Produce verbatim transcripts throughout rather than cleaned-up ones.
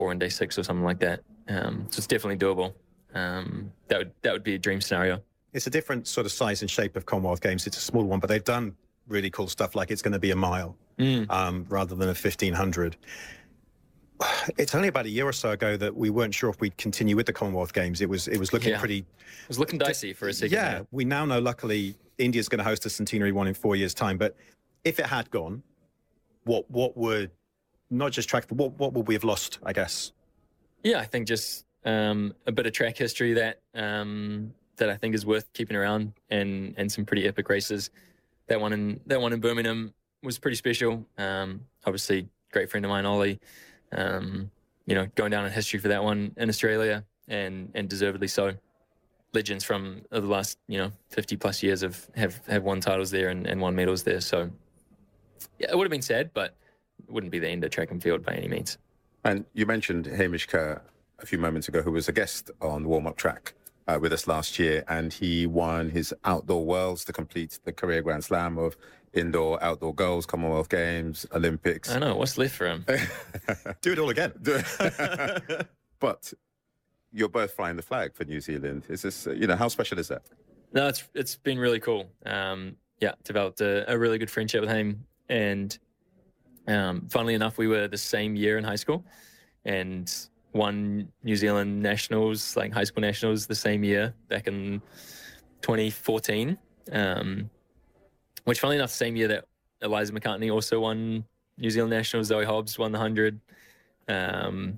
four and day six or something like that. Um, so it's definitely doable. Um, that would that would be a dream scenario. It's a different sort of size and shape of Commonwealth Games. It's a small one, but they've done really cool stuff, like it's going to be a mile mm. um, rather than a fifteen hundred. It's only about a year or so ago that we weren't sure if we'd continue with the Commonwealth Games. It was it was looking yeah. pretty... It was looking dicey for a second. Yeah, yeah. we now know, luckily, India's going to host a centenary one in four years' time. But if it had gone, what what would, not just track, what, what would we have lost, I guess? Yeah, I think just um, a bit of track history that um, that I think is worth keeping around, and and some pretty epic races. That one in that one in Birmingham was pretty special. Um, obviously, great friend of mine, Ollie. Um, you know, going down in history for that one in Australia, and and deservedly so. Legends from the last, you know, fifty plus years have have, have won titles there and, and won medals there. So yeah, it would have been sad, but it wouldn't be the end of track and field by any means. And you mentioned Hamish Kerr a few moments ago, who was a guest on the warm-up track uh, with us last year, and he won his outdoor worlds to complete the career Grand Slam of indoor, outdoor goals, Commonwealth Games, Olympics. I know, what's left for him? Do it all again. But you're both flying the flag for New Zealand. Is this, uh, you know, how special is that? No, it's it's been really cool. Um, yeah, developed a, a really good friendship with him, and um, funnily enough, we were the same year in high school, and won New Zealand nationals, like high school nationals, the same year back in twenty fourteen. Um, which, funnily enough, the same year that Eliza McCartney also won New Zealand nationals. Zoe Hobbs won the hundred. Um,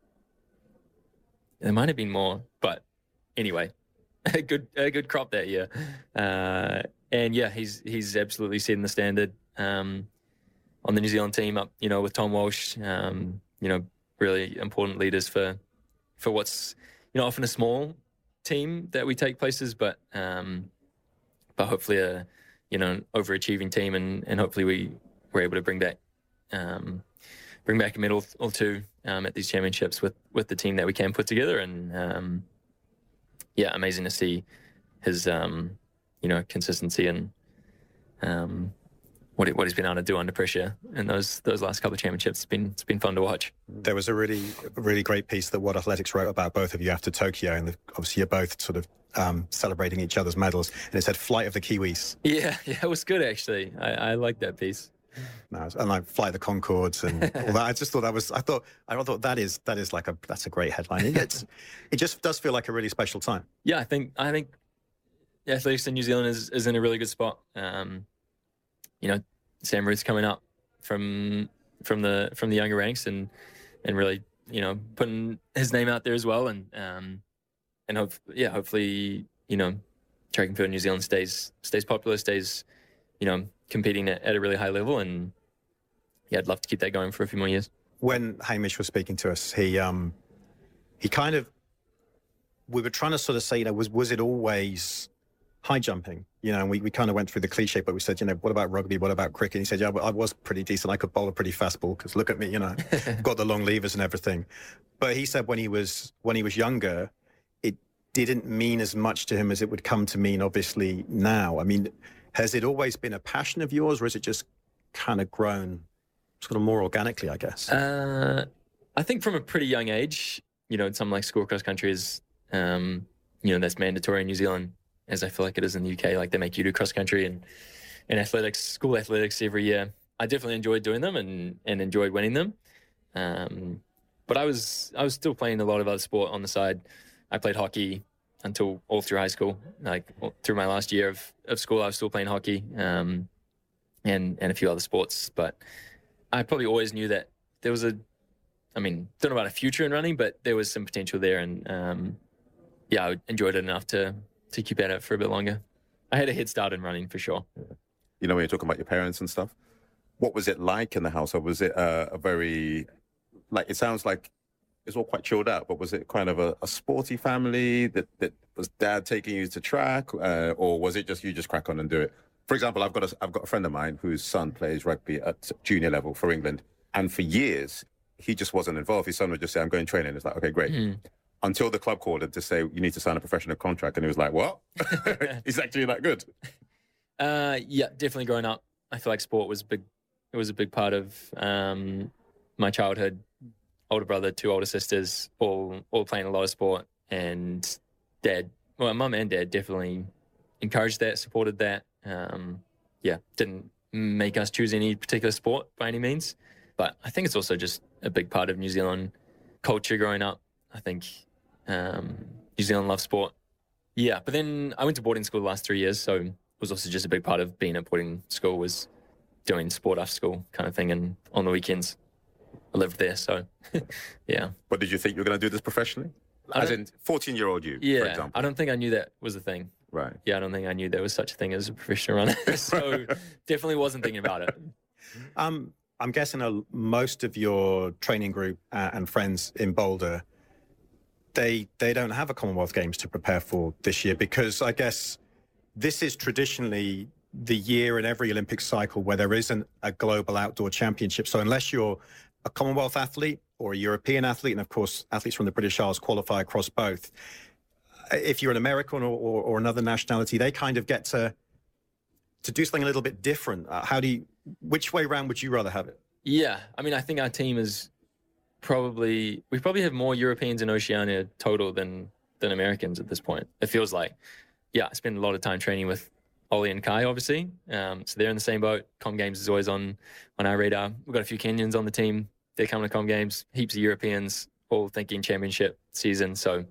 there might have been more, but anyway, a good a good crop that year. Uh, and yeah, he's he's absolutely setting the standard um, on the New Zealand team up, you know, with Tom Walsh. Um, you know, really important leaders for for what's, you know, often a small team that we take places, but um, but hopefully a, you know, overachieving team, and, and hopefully we were able to bring back um, bring back a medal or two um, at these championships with, with the team that we can put together. And um, yeah, amazing to see his um, you know, consistency and um, what he, what he's been able to do under pressure in those those last couple of championships. It's been it's been fun to watch. There was a really really great piece that World Athletics wrote about both of you after Tokyo, and the, obviously you're both sort of um, celebrating each other's medals, and it said "Flight of the Kiwis." Yeah, yeah, it was good actually. I, I like that piece. No, and like Flight of the Concords and all that. I just thought that was. I thought. I thought that is that is like a that's a great headline. It, gets, it just does feel like a really special time. Yeah, I think I think athletics in New Zealand is, is in a really good spot. Um, you know, Sam Ruth's coming up from from the from the younger ranks, and and really, you know, putting his name out there as well, and um, and hope yeah, hopefully, you know, track and field in New Zealand stays stays popular, stays, you know, competing at, at a really high level, and yeah, I'd love to keep that going for a few more years. When Hamish was speaking to us, he um he kind of we were trying to sort of say, you know, was was it always high jumping? You know, and we, we kind of went through the cliche, but we said, you know, what about rugby? What about cricket? And he said, yeah, but I was pretty decent. I could bowl a pretty fast ball because look at me, you know, got the long levers and everything. But he said when he was when he was younger, it didn't mean as much to him as it would come to mean, obviously, now. I mean, has it always been a passion of yours, or has it just kind of grown sort of more organically, I guess? Uh, I think from a pretty young age, you know, something like school cross country is, um, you know, that's mandatory in New Zealand, as I feel like it is in the U K. Like, they make you do cross country and, and athletics, school athletics every year. I definitely enjoyed doing them and, and enjoyed winning them. Um, but I was I was still playing a lot of other sport on the side. I played hockey until all through high school. Like, through my last year of, of school, I was still playing hockey um, and, and a few other sports. But I probably always knew that there was a, I mean, don't know about a future in running, but there was some potential there. And um, yeah, I enjoyed it enough to to keep at it for a bit longer. I had a head start in running for sure. You know, when you're talking about your parents and stuff, what was it like in the household? Was it uh, a very, like, it sounds like it's all quite chilled out, but was it kind of a, a sporty family that, that was dad taking you to track, uh, or was it just you just crack on and do it? For example, I've got a, I've got a friend of mine whose son plays rugby at junior level for England. And for years, he just wasn't involved. His son would just say, I'm going training. It's like, okay, great. Mm. Until the club called him to say, you need to sign a professional contract. And he was like, what? He's actually that good. Uh, yeah, definitely growing up, I feel like sport was big. It was a big part of um, my childhood. older brother, two older sisters, all all playing a lot of sport, and dad, well, mum and dad definitely encouraged that, supported that. Um, yeah, didn't make us choose any particular sport by any means, but I think it's also just a big part of New Zealand culture growing up. I think um, New Zealand loves sport. Yeah, but then I went to boarding school the last three years, so it was also just a big part of being at boarding school was doing sport after school kind of thing, and on the weekends I lived there, so yeah. But did you think you were going to do this professionally? As in fourteen-year-old you, yeah, for example? I don't think I knew that was a thing. Right. Yeah, I don't think I knew there was such a thing as a professional runner, so definitely wasn't thinking about it. Um, I'm guessing uh, most of your training group uh, and friends in Boulder, they they don't have a Commonwealth Games to prepare for this year, because I guess this is traditionally the year in every Olympic cycle where there isn't a global outdoor championship. So unless you're a Commonwealth athlete or a European athlete, and of course athletes from the British Isles qualify across both, if you're an American or, or, or another nationality, they kind of get to to do something a little bit different. Uh, how do you, which way round would you rather have it? Yeah, I mean, I think our team is probably, we probably have more Europeans in Oceania total than than Americans at this point. It feels like, yeah, I spend a lot of time training with Ollie and Kai, obviously. Um, so they're in the same boat. Com Games is always on on our radar. We've got a few Kenyans on the team. They're coming to Com Games. Heaps of Europeans, all thinking championship season. So,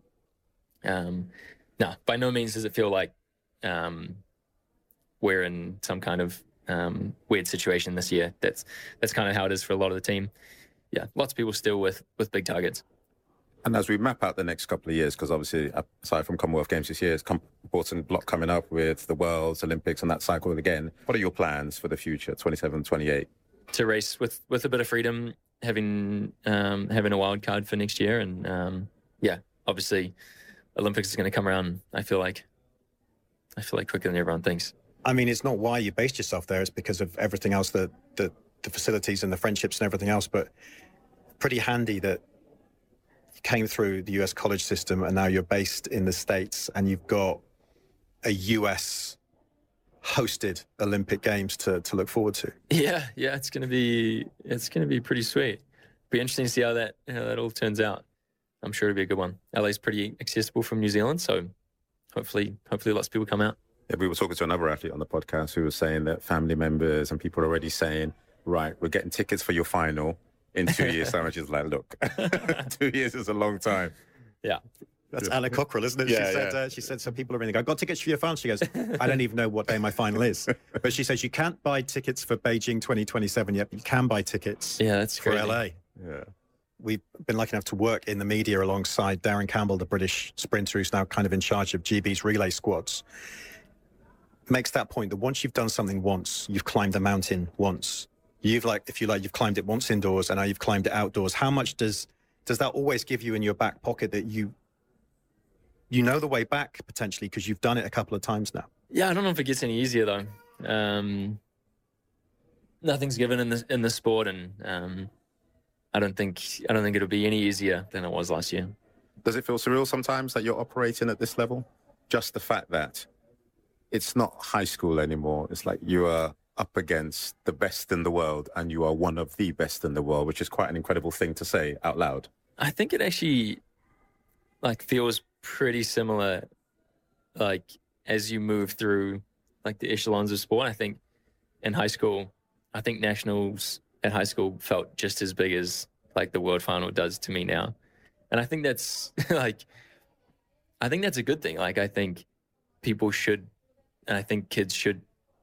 um, no, by no means does it feel like um, we're in some kind of um, weird situation this year. That's that's kind of how it is for a lot of the team. Yeah, lots of people still with with big targets. And as we map out the next couple of years, because obviously, aside from Commonwealth Games this year, it's an important block coming up with the Worlds, Olympics, and that cycle again. What are your plans for the future, twenty-seven, twenty-eight? To race with, with a bit of freedom, having um, having a wild card for next year. And, um, yeah, obviously, Olympics is going to come around, I feel like. I feel like quicker than everyone thinks. I mean, it's not why you based yourself there. It's because of everything else, the, the, the facilities and the friendships and everything else. But pretty handy that came through the U S college system and now you're based in the States and you've got a U S hosted Olympic Games to, to look forward to. Yeah, yeah, it's gonna be it's gonna be pretty sweet. Be interesting to see how that how that all turns out. I'm sure it'll be a good one. L A's pretty accessible from New Zealand, so hopefully hopefully lots of people come out. Yeah, we were talking to another athlete on the podcast who was saying that family members and people are already saying, right, we're getting tickets for your final in two years' time. I just like, look, two years is a long time. Yeah. That's Anna Cockrell, isn't it? Yeah, she said, yeah. uh, she said some people are in. I got tickets for your final. She goes, I don't even know what day my final is. But she says you can't buy tickets for Beijing twenty twenty-seven yet, but you can buy tickets Yeah, that's for crazy. L A. Yeah. We've been lucky enough to work in the media alongside Darren Campbell, the British sprinter who's now kind of in charge of G B's relay squads. Makes that point that once you've done something once, you've climbed a mountain once. You've like, if you like, you've climbed it once indoors and now you've climbed it outdoors. How much does does that always give you in your back pocket that you you know the way back potentially because you've done it a couple of times now? Yeah, I don't know if it gets any easier though. Um, nothing's given in the in the sport, and um, I don't think I don't think it'll be any easier than it was last year. Does it feel surreal sometimes that you're operating at this level? Just the fact that it's not high school anymore. It's like you are up against the best in the world and you are one of the best in the world, which is quite an incredible thing to say out loud. I think it actually like feels pretty similar, like as you move through like the echelons of sport. I think in high school, I think nationals at high school felt just as big as like the world final does to me now. And I think that's like, I think that's a good thing. Like, I think people should, and I think kids should,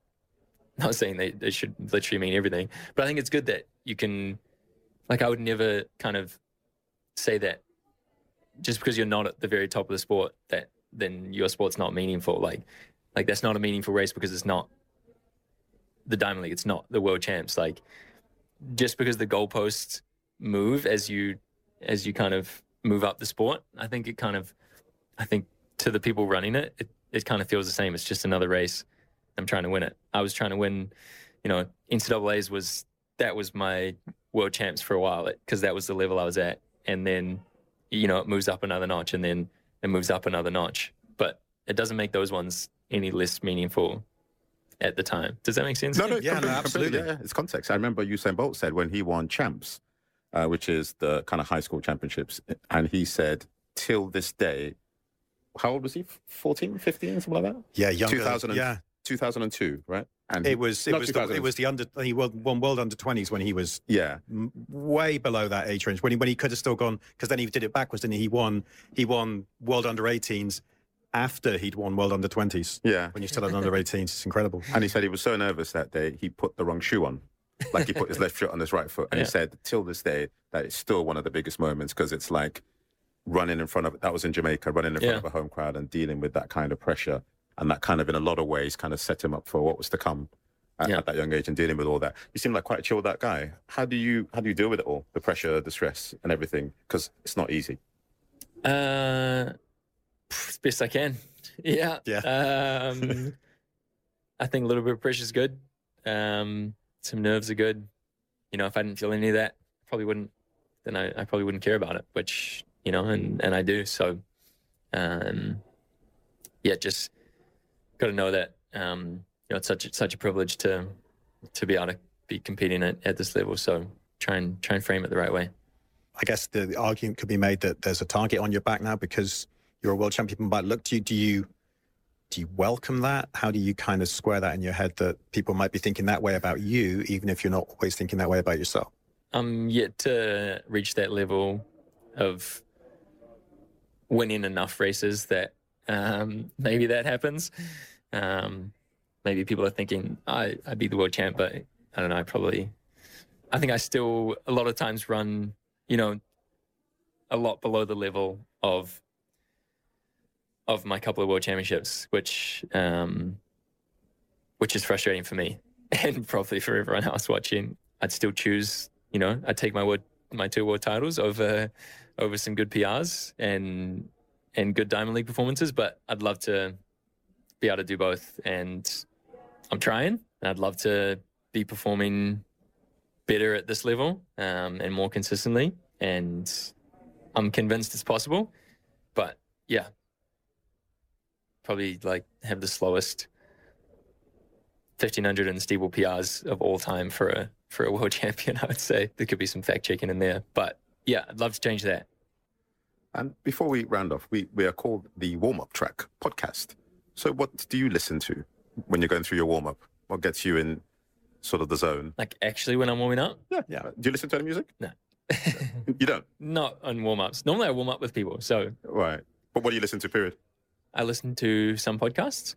not saying they, they should literally mean everything, but I think it's good that you can, like, I would never kind of say that just because you're not at the very top of the sport, that then your sport's not meaningful. Like, like that's not a meaningful race because it's not the Diamond League. It's not the world champs. Like, just because the goalposts move as you, as you kind of move up the sport, I think it kind of, I think to the people running it, it, it kind of feels the same. It's just another race. I'm trying to win it. I was trying to win, you know, N C double A's was, that was my world champs for a while because that was the level I was at. And then, you know, it moves up another notch and then it moves up another notch. But it doesn't make those ones any less meaningful at the time. Does that make sense? No, no, Yeah, no, completely, absolutely. completely, yeah, it's context. I remember Usain Bolt said when he won champs, uh, which is the kind of high school championships. And he said, till this day, how old was he? fourteen, fifteen, something like that? Yeah, younger. two thousand, yeah. two thousand two, right? And It was it not was the, it was the under he won won world under twenties when he was yeah m- way below that age range when he when he could have still gone, because then he did it backwards, didn't he? He won he won world under eighteens after he'd won world under twenties. yeah. When you still had under eighteens, it's incredible. And he said he was so nervous that day he put the wrong shoe on, like he put his left foot on his right foot. And Yeah. he said till this day that it's still one of the biggest moments because it's like running in front of that was in Jamaica, running in front Yeah. of a home crowd and dealing with that kind of pressure, and that kind of in a lot of ways kind of set him up for what was to come. At, Yeah. at that young age and dealing with all that. You seem like quite a chilled out guy. How do you how do you deal with it all? The pressure, the stress and everything? Because it's not easy. Uh, as best I can. Yeah. Yeah. Um, I think a little bit of pressure is good. Um, some nerves are good. You know, if I didn't feel any of that, probably wouldn't. Then I, I probably wouldn't care about it. Which you know, and and I do. So, um, yeah, just got to know that. Um, you know, it's such a, such a privilege to to be able to be competing at, at this level. So try and try and frame it the right way. I guess the, the argument could be made that there's a target on your back now because you're a world champion. People might look to you. Do you do you welcome that? How do you kind of square that in your head that people might be thinking that way about you, even if you're not always thinking that way about yourself? I'm yet to reach that level of winning enough races that um, maybe that happens. Um, maybe people are thinking I, I'd be the world champ, but I don't know. I probably, I think I still a lot of times run, you know, a lot below the level of of my couple of world championships, which um, which is frustrating for me and probably for everyone else watching. I'd still choose, you know, I'd take my world, my two world titles over over some good P Rs and and good Diamond League performances, but I'd love to be able to do both, and I'm trying. And I'd love to be performing better at this level um, and more consistently, and I'm convinced it's possible. But yeah, probably like have the slowest fifteen hundred and steeple P Rs of all time for a for a world champion. I would say there could be some fact checking in there, but yeah, I'd love to change that. And before we round off, we, we are called the Warm Up Track podcast. So what do you listen to when you're going through your warm up? What gets you in sort of the zone? Like actually when I'm warming up? Yeah, yeah. Do you listen to any music? No. You don't? Not on warm-ups. Normally I warm up with people, so Right. But what do you listen to, period? I listen to some podcasts.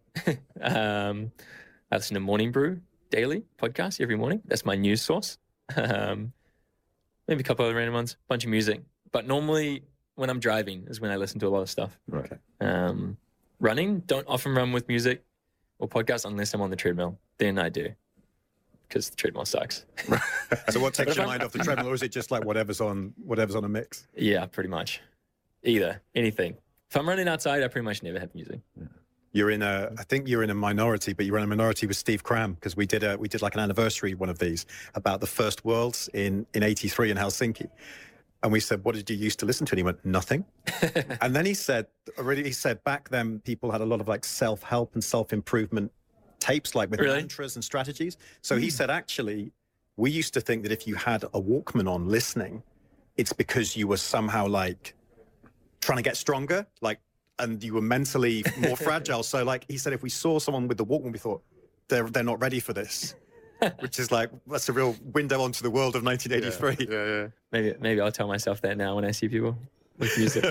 um, I listen to Morning Brew daily podcast every morning. That's my news source. Um, maybe a couple other random ones, bunch of music. But normally when I'm driving is when I listen to a lot of stuff. Right. Um, running, don't often run with music or podcasts unless I'm on the treadmill. Then I do, because the treadmill sucks. So what takes But if your I'm- mind off the treadmill, or is it just like whatever's on whatever's on a mix? Yeah, pretty much. Either, anything. If I'm running outside, I pretty much never have music. You're in a, I think you're in a minority, but you're in a minority with Steve Cram, because we did a, we did like an anniversary one of these about the first Worlds in in eighty-three in Helsinki, and we said, what did you used to listen to? And he went, nothing. And then he said, already he said back then people had a lot of like self-help and self-improvement tapes, like with Really? mantras and strategies. So he said, actually, we used to think that if you had a Walkman on listening, it's because you were somehow like trying to get stronger, like, and you were mentally more fragile. So like he said, if we saw someone with the Walkman, we thought they're they're not ready for this, which is like, that's a real window onto the world of nineteen eighty-three. Yeah, yeah. yeah. Maybe maybe I'll tell myself that now when I see people with music.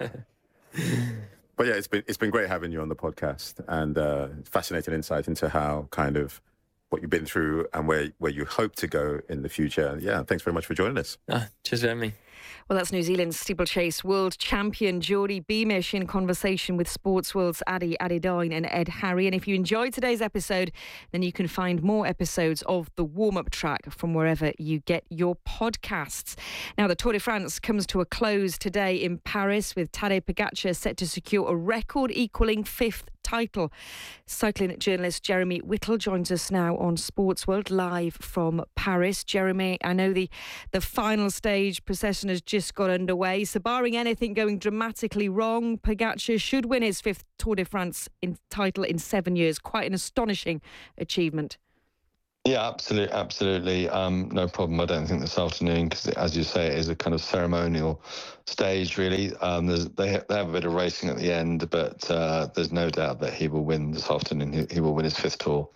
But yeah, it's been it's been great having you on the podcast, and uh, fascinating insight into how kind of what you've been through and where where you hope to go in the future. Yeah, thanks very much for joining us. Ah, cheers for having me. Well, that's New Zealand's steeplechase world champion Geordie Beamish in conversation with Sportsworld's Adi Adidine and Ed Harry. And if you enjoyed today's episode, then you can find more episodes of the warm-up track from wherever you get your podcasts. Now, the Tour de France comes to a close today in Paris, with Tadej Pogacar set to secure a record-equalling fifth title. Cycling journalist Jeremy Whittle joins us now on Sportsworld live from Paris. Jeremy, I know the, the final stage procession has just got underway, so barring anything going dramatically wrong, Pogacar should win his fifth Tour de France in, title in seven years. Quite an astonishing achievement. Yeah, absolutely, absolutely. Um, no problem. I don't think this afternoon, because as you say, it is a kind of ceremonial stage, really. Um, there's, they, have, they have a bit of racing at the end, but uh, there's no doubt that he will win this afternoon. He, he will win his fifth tour.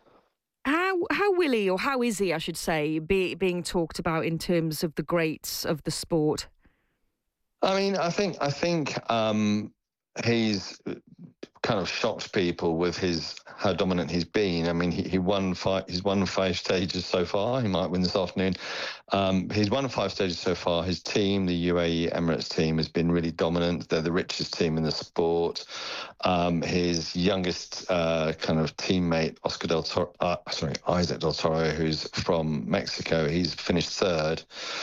How how will he, or how is he, I should say, be, being talked about in terms of the greats of the sport? I mean, I think I think um, he's kind of shocked people with his how dominant he's been. I mean, he, he won five. He's won five stages so far. He might win this afternoon. Um, he's won five stages so far. His team, the U A E Emirates team, has been really dominant. They're the richest team in the sport. Um, his youngest uh, kind of teammate, Oscar Del Toro, uh, sorry, Isaac Del Toro, who's from Mexico, he's finished third.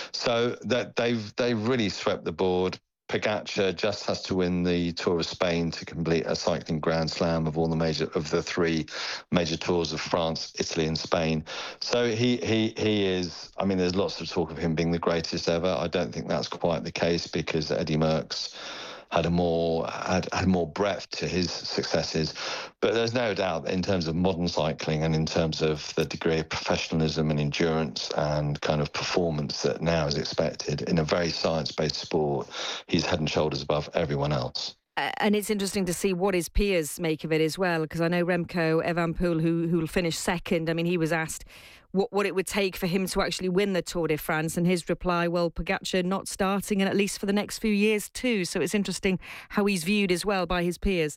So that they've they've really swept the board. Pogacar just has to win the Tour of Spain to complete a cycling Grand Slam of all the major of the three major tours of France, Italy, and Spain. So he he he is. I mean, there's lots of talk of him being the greatest ever. I don't think that's quite the case, because Eddie Merckx had a more had, had more breadth to his successes. But there's no doubt that in terms of modern cycling and in terms of the degree of professionalism and endurance and kind of performance that now is expected in a very science-based sport, he's head and shoulders above everyone else. And it's interesting to see what his peers make of it as well, because I know Remco Evenepoel, who who'll finish second. I mean, he was asked what, what it would take for him to actually win the Tour de France, and his reply, well, Pogacar not starting, and at least for the next few years too. So it's interesting how he's viewed as well by his peers.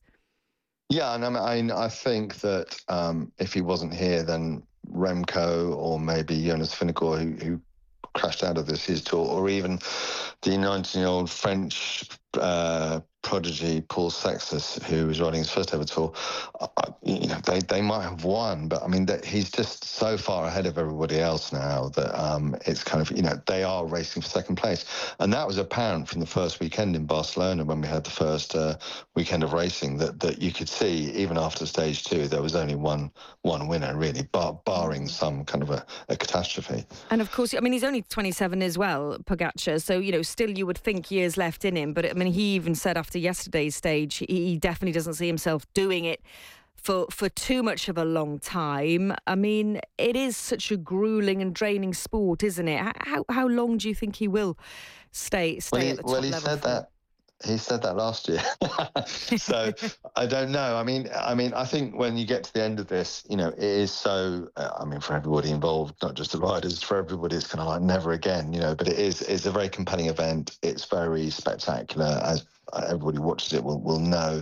Yeah, and I mean, I think that um, if he wasn't here, then Remco or maybe Jonas Vingegaard, who, who crashed out of this his tour, or even the nineteen-year-old French uh, prodigy Paul Sextus, who was riding his first ever tour, uh, you know, they, they might have won, but I mean, that he's just so far ahead of everybody else now that um, it's kind of, you know, they are racing for second place. And that was apparent from the first weekend in Barcelona when we had the first uh, weekend of racing, that, that you could see even after stage two, there was only one one winner really, bar, barring some kind of a, a catastrophe. And of course, I mean, he's only twenty-seven as well, Pogacar. So, you know, still you would think years left in him. But I mean, he even said after yesterday's stage, he definitely doesn't see himself doing it for for too much of a long time. I mean, it is such a grueling and draining sport, isn't it? How how long do you think he will stay stay well, he, at the top well, he level said for? that. He said that last year. So I don't know. I mean, I mean, I think when you get to the end of this, you know, it is so. Uh, I mean, for everybody involved, not just the riders, for everybody, it's kind of like never again, you know. But it is. It's a very compelling event. It's very spectacular, as everybody watches it will will know.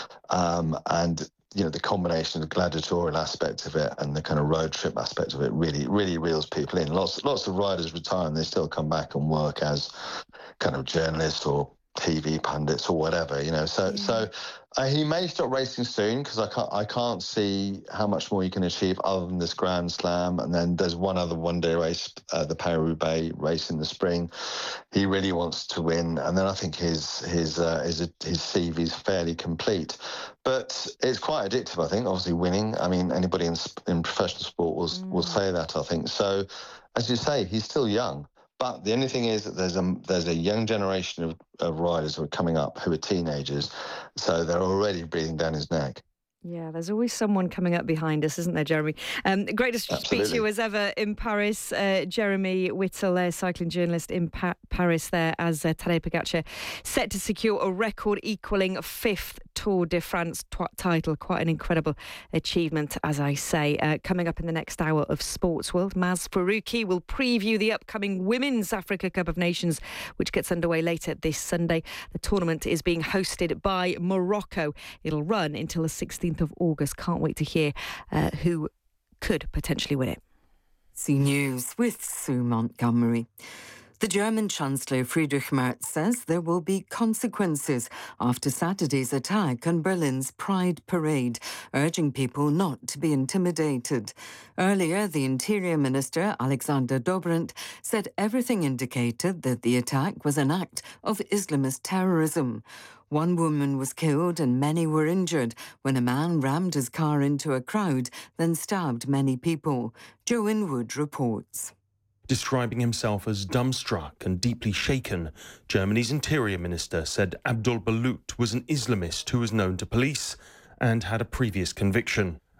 Um, and you know, the combination of the gladiatorial aspect of it and the kind of road trip aspect of it really, really reels people in. Lots, lots of riders retire and they still come back and work as kind of journalists or T V pundits or whatever, you know. So, yeah. so uh, he may stop racing soon, because I can't, I can't see how much more he can achieve other than this Grand Slam. And then there's one other one-day race, uh, the Paris-Roubaix race in the spring. He really wants to win, and then I think his his uh, his his C V is fairly complete. But it's quite addictive, I think. Obviously, winning. I mean, anybody in in professional sport will mm. will say that, I think. So, as you say, he's still young. But the only thing is that there's a there's a young generation of, of riders who are coming up who are teenagers, so they're already breathing down his neck. Yeah, there's always someone coming up behind us, isn't there, Jeremy? Um, great to Absolutely. speak to you as ever in Paris. Uh, Jeremy Whittle, uh, cycling journalist in pa- Paris there, as uh, Tadej Pogacar set to secure a record-equalling fifth Tour de France t- title. Quite an incredible achievement, as I say. Uh, coming up in the next hour of Sports World, Maz Faruqi will preview the upcoming Women's Africa Cup of Nations, which gets underway later this Sunday. The tournament is being hosted by Morocco. It'll run until the sixteenth of August. Can't wait to hear uh, who could potentially win it. C News with Sue Montgomery. The German Chancellor Friedrich Merz says there will be consequences after Saturday's attack on Berlin's Pride Parade, urging people not to be intimidated. Earlier, the Interior Minister, Alexander Dobrindt, said everything indicated that the attack was an act of Islamist terrorism. One woman was killed and many were injured when a man rammed his car into a crowd, then stabbed many people. Joe Inwood reports. Describing himself as dumbstruck and deeply shaken, Germany's Interior Minister said Abdul Balut was an Islamist who was known to police and had a previous conviction.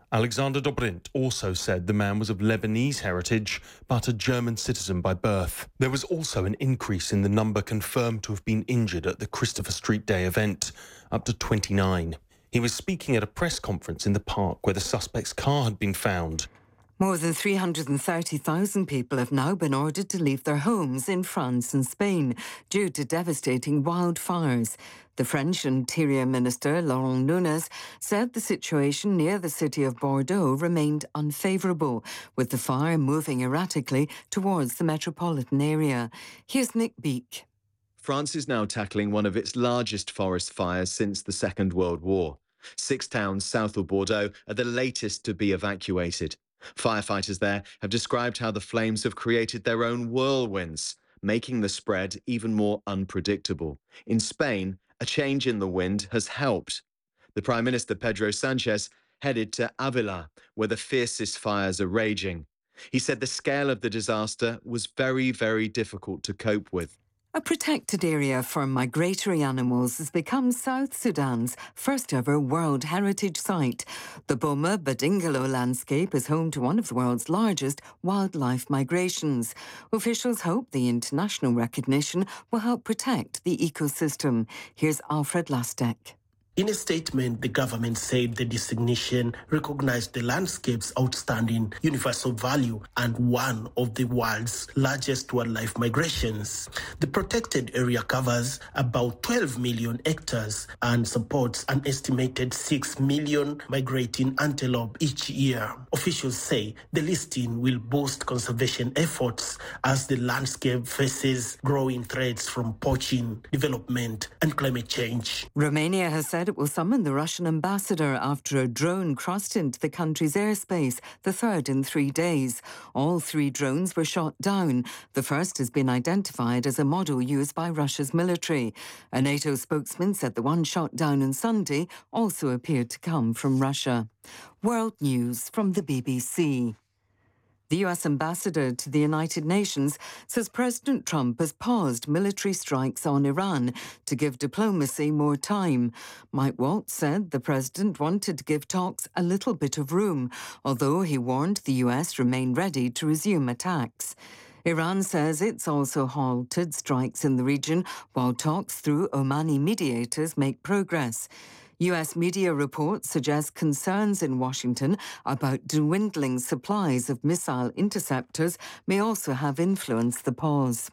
Alexander Dobrindt also said the man was of Lebanese heritage, but a German citizen by birth. There was also an increase in the number confirmed to have been injured at the Christopher Street Day event, up to twenty-nine. He was speaking at a press conference in the park where the suspect's car had been found. More than three hundred thirty thousand people have now been ordered to leave their homes in France and Spain due to devastating wildfires. The French Interior Minister, Laurent Nunez, said the situation near the city of Bordeaux remained unfavourable, with the fire moving erratically towards the metropolitan area. Here's Nick Beake. France is now tackling one of its largest forest fires since the Second World War. Six towns south of Bordeaux are the latest to be evacuated. Firefighters there have described how the flames have created their own whirlwinds, making the spread even more unpredictable. In Spain, a change in the wind has helped. The Prime Minister, Pedro Sanchez, headed to Avila, where the fiercest fires are raging. He said the scale of the disaster was very, very difficult to cope with. A protected area for migratory animals has become South Sudan's first ever World Heritage Site. The Boma Badingalo landscape is home to one of the world's largest wildlife migrations. Officials hope the international recognition will help protect the ecosystem. Here's Alfred Lastek. In a statement, the government said the designation recognized the landscape's outstanding universal value and one of the world's largest wildlife migrations. The protected area covers about twelve million hectares and supports an estimated six million migrating antelope each year. Officials say the listing will boost conservation efforts as the landscape faces growing threats from poaching, development, and climate change. Romania has said it will summon the Russian ambassador after a drone crossed into the country's airspace, the third in three days. All three drones were shot down. The first has been identified as a model used by Russia's military. A NATO spokesman said the one shot down on Sunday also appeared to come from Russia. World News from the B B C. The U S ambassador to the United Nations says President Trump has paused military strikes on Iran to give diplomacy more time. Mike Waltz said the president wanted to give talks a little bit of room, although he warned the U S remain ready to resume attacks. Iran says it's also halted strikes in the region while talks through Omani mediators make progress. U S media reports suggest concerns in Washington about dwindling supplies of missile interceptors may also have influenced the pause.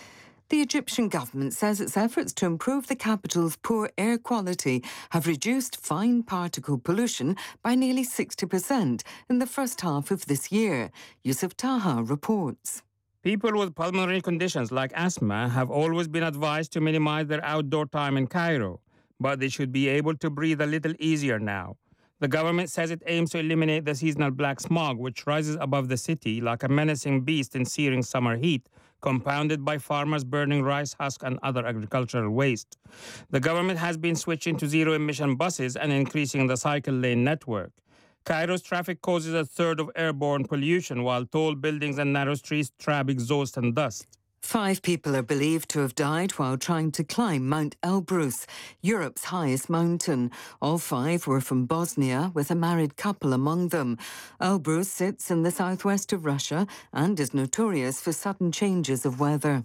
The Egyptian government says its efforts to improve the capital's poor air quality have reduced fine particle pollution by nearly sixty percent in the first half of this year. Yusuf Taha reports. People with pulmonary conditions like asthma have always been advised to minimize their outdoor time in Cairo, but they should be able to breathe a little easier now. The government says it aims to eliminate the seasonal black smog, which rises above the city like a menacing beast in searing summer heat, compounded by farmers burning rice husk and other agricultural waste. The government has been switching to zero-emission buses and increasing the cycle lane network. Cairo's traffic causes a third of airborne pollution, while tall buildings and narrow streets trap exhaust and dust. Five people are believed to have died while trying to climb Mount Elbrus, Europe's highest mountain. All five were from Bosnia, with a married couple among them. Elbrus sits in the southwest of Russia and is notorious for sudden changes of weather.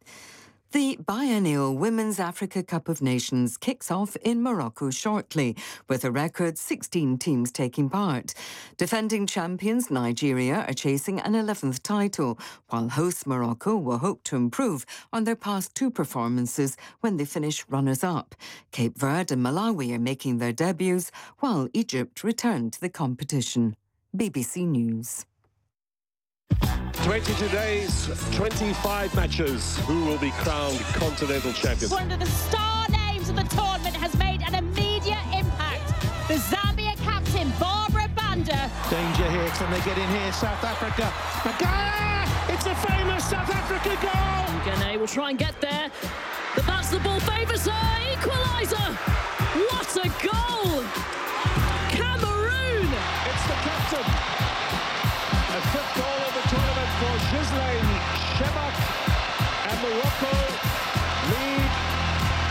The biennial Women's Africa Cup of Nations kicks off in Morocco shortly, with a record sixteen teams taking part. Defending champions Nigeria are chasing an eleventh title, while hosts Morocco will hope to improve on their past two performances when they finish runners-up. Cape Verde and Malawi are making their debuts, while Egypt return to the competition. B B C News. twenty-two days, twenty-five matches. Who will be crowned continental champions? One of the star names of the tournament has made an immediate impact. The Zambia captain, Barbara Banda. Danger here. Can they get in here? South Africa. Magaya! It's a famous South Africa goal! Gane will try and get there. But that's the ball favours her. Equaliser! What a goal! Cameroon! It's the captain. A fifth goal of the tournament for Ghislaine Shemak, and Morocco lead in the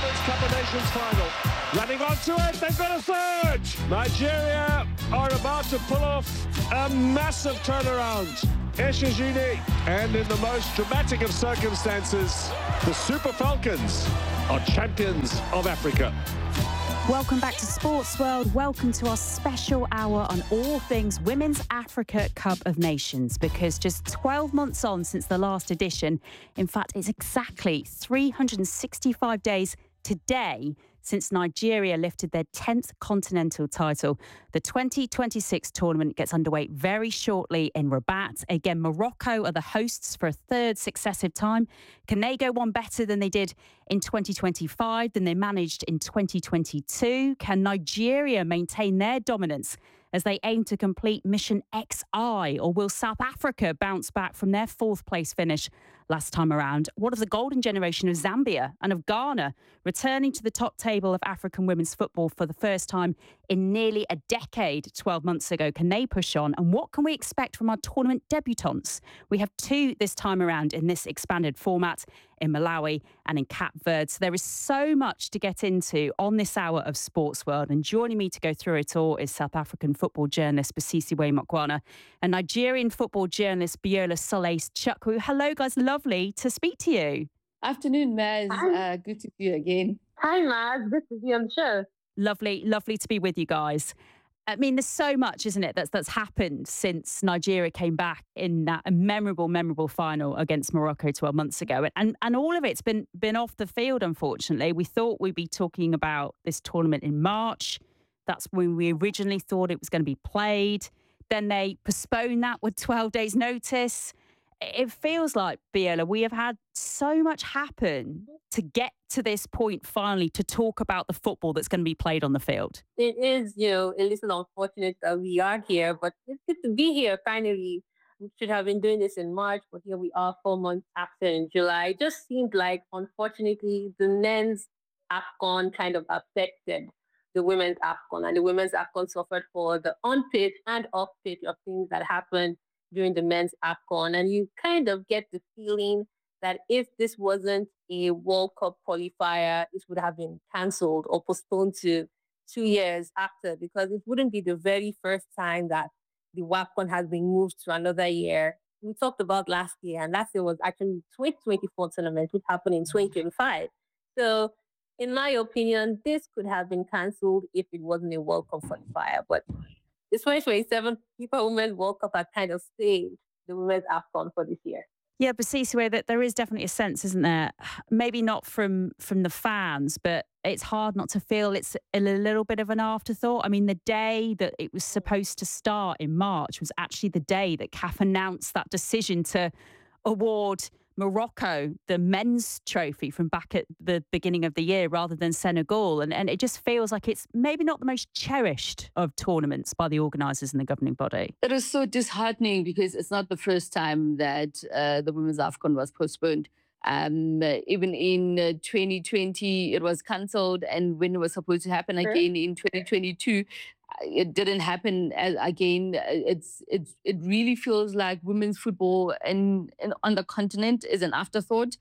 Women's Cup of Nations final. Running onto it, they've got a surge. Nigeria are about to pull off a massive turnaround. Eshijini, and in the most dramatic of circumstances, the Super Falcons are champions of Africa. Welcome back to Sports World. Welcome to our special hour on all things Women's Africa Cup of Nations, because just twelve months on since the last edition, in fact, it's exactly three hundred sixty-five days today since Nigeria lifted their tenth continental title. The twenty twenty-six tournament gets underway very shortly in Rabat. Again, Morocco are the hosts for a third successive time. Can they go one better than they did in twenty twenty-five, than they managed in twenty twenty-two? Can Nigeria maintain their dominance as they aim to complete Mission X I? Or will South Africa bounce back from their fourth place finish last time around? What of the golden generation of Zambia and of Ghana, returning to the top table of African women's football for the first time in nearly a decade twelve months ago? Can they push on? And what can we expect from our tournament debutantes? We have two this time around in this expanded format, in Malawi and in Cape Verde. So there is so much to get into on this hour of Sports World. And joining me to go through it all is South African football journalist Busisiwe Mokwana and Nigerian football journalist Biola Solace Chukwu. Hello, guys. Lovely to speak to you. Afternoon, Maz. Uh, good to see you again. Hi, Maz. Good to be on the show. Lovely, lovely to be with you guys. I mean, there's so much, isn't it, that's that's happened since Nigeria came back in that memorable, memorable final against Morocco twelve months ago. And, and and all of it's been been off the field, unfortunately. We thought we'd be talking about this tournament in March. That's when we originally thought it was going to be played. Then they postponed that with twelve days notice. It feels like, Biola, we have had so much happen to get to this point finally to talk about the football that's going to be played on the field. It is, you know, a little unfortunate that we are here, but it's good to be here finally. We should have been doing this in March, but here we are four months after in July. It just seemed like, unfortunately, the men's AFCON kind of affected the women's AFCON, and the women's AFCON suffered for the on-pitch and off-pitch of things that happened during the men's AFCON. And you kind of get the feeling that if this wasn't a World Cup qualifier, it would have been cancelled or postponed to two years after, because it wouldn't be the very first time that the WAFCON has been moved to another year. We talked about last year, and last year was actually twenty twenty-four tournament, which happened in twenty twenty-five. So in my opinion, this could have been cancelled if it wasn't a World Cup qualifier. But the twenty twenty-seven FIFA Women's World Cup has kind of saved the women's AFCON for this year. Yeah, but Busisiwe, that there is definitely a sense, isn't there? Maybe not from from the fans, but it's hard not to feel it's a little bit of an afterthought. I mean, the day that it was supposed to start in March was actually the day that C A F announced that decision to award Morocco the men's trophy from back at the beginning of the year rather than Senegal. And, and it just feels like it's maybe not the most cherished of tournaments by the organisers and the governing body. It is so disheartening because it's not the first time that uh, the Women's AFCON was postponed. Um, even in uh, twenty twenty, it was cancelled. And when it was supposed to happen again in twenty twenty-two, it didn't happen again. It's it's it really feels like women's football in, in on the continent is an afterthought,